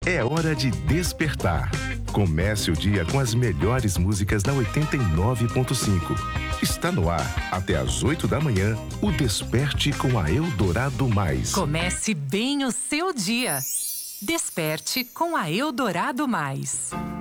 É hora de despertar. Comece o dia com as melhores músicas da 89.5. Está no ar, até às 8 da manhã, o Desperte com a Eldorado Mais. Comece bem o seu dia. Desperte com a Eldorado Mais.